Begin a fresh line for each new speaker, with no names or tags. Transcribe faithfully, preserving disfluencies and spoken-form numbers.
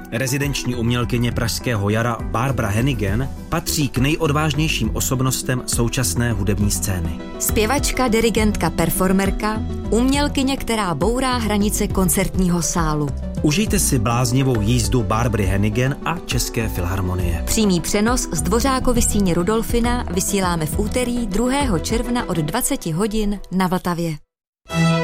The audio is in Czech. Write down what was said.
Rezidenční umělkyně pražského jara Barbara Hennigan patří k nejodvážnějším osobnostem současné hudební scény.
Zpěvačka, dirigentka, performerka, umělkyně, která bourá hranice koncertního sálu.
Užijte si bláznivou jízdu Barbary Hennigan a České filharmonie.
Přímý přenos z Dvořákovy síně Rudolfina vysíláme v úterý druhého června od dvaceti hodin na Vltavě.